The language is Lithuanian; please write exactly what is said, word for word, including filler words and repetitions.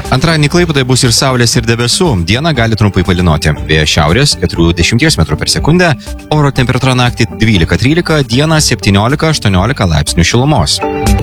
Antradienį Klaipėdoje bus ir saulės, ir debesų. Dieną gali trumpai palynoti. Vėjas šiaurės keturiasdešimt metrų per sekundę. Oro temperatūra naktį dvylika trylika, dieną septyniolika aštuoniolika laipsnių šilumos.